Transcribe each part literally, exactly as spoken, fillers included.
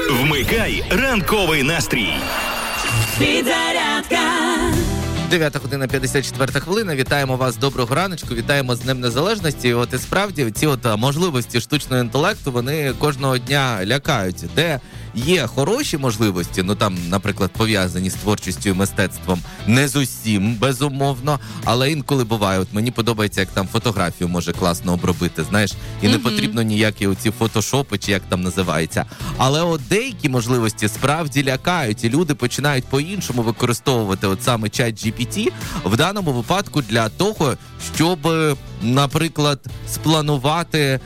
Вмикай ранковий настрій. Підзарядка. дев'ята година п'ятдесят четверта хвилина. Вітаємо вас, доброго раночку, вітаємо з Днем Незалежності. От і справді ці от можливості штучного інтелекту, вони кожного дня лякають. Де є хороші можливості, ну там, наприклад, пов'язані з творчістю і мистецтвом, не з усім, безумовно, але інколи буває. От мені подобається, як там фотографію може класно обробити, знаєш, і mm-hmm. не потрібно ніякі оці фотошопи, чи як там називається. Але от деякі можливості справді лякають, і люди починають по-іншому використовувати от саме чат джі пі ті в даному випадку для того, щоб, наприклад, спланувати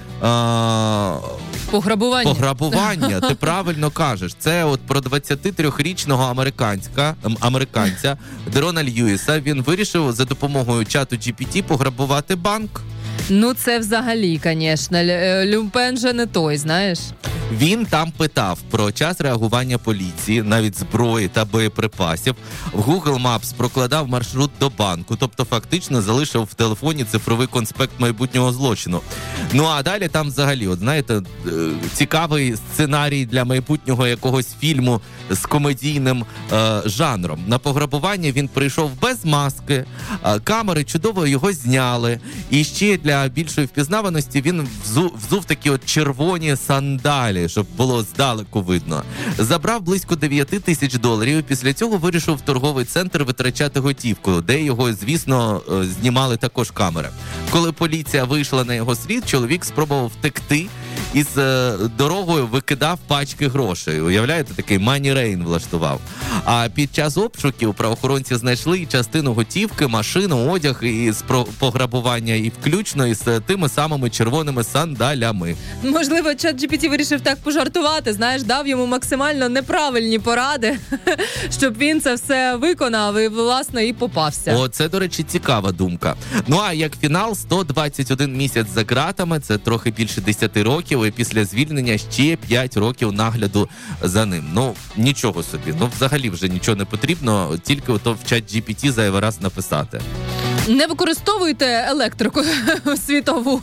а... Пограбування. Пограбування, ти правильно кажеш. Це от про двадцятитрирічного американця, американця Дерона Льюіса. Він вирішив за допомогою чату джі пі ті пограбувати банк. Ну це взагалі, звісно, Люпен же не той, знаєш. Він там питав про час реагування поліції, навіть зброї та боєприпасів. В Google Maps прокладав маршрут до банку, тобто фактично залишив в телефоні цифровий конспект майбутнього злочину. Ну а далі там взагалі, от знаєте, цікавий сценарій для майбутнього якогось фільму з комедійним е, жанром. На пограбування він прийшов без маски, е, камери чудово його зняли. І ще для більшої впізнаваності він взув, взув такі от червоні сандалі, щоб було здалеку видно. Забрав близько дев'ять тисяч доларів, після цього вирішив в торговий центр витрачати готівку, де його, звісно, знімали також камери. Коли поліція вийшла на його слід, чоловік спробував втекти і з дорогою викидав пачки грошей. Уявляєте, такий money rain влаштував. А під час обшуків правоохоронці знайшли частину готівки, машину, одяг із пограбування і включно із тими самими червоними сандалями. Можливо, чат джі пі ті вирішив так пожартувати, знаєш, дав йому максимально неправильні поради, щоб він це все виконав і, власне, і попався. О, це, до речі, цікава думка. Ну, а як фінал, сто двадцять один місяць за ґратами, це трохи більше десять років, і після звільнення ще п'ять років нагляду за ним. Ну, нічого собі. Ну, взагалі вже нічого не потрібно, тільки ото в чат джі пі ті зайвий раз написати. Не використовуйте електрику світову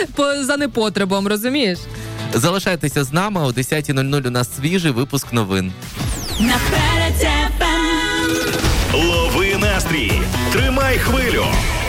за непотребом, розумієш? Залишайтеся з нами, о десята нуль нуль у нас свіжий випуск новин. Наперед тебе. Лови настрій, тримай хвилю.